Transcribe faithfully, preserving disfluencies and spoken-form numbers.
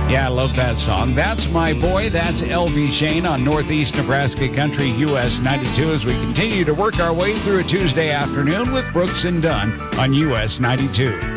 Yeah, I love that song. That's My Boy. That's L B Shane on Northeast Nebraska Country U S ninety-two as we continue to work our way through a Tuesday afternoon with Brooks and Dunn on U S ninety-two.